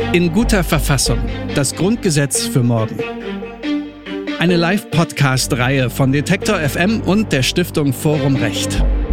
In guter Verfassung. Das Grundgesetz für morgen. Eine Live-Podcast-Reihe von Detektor FM und der Stiftung Forum Recht.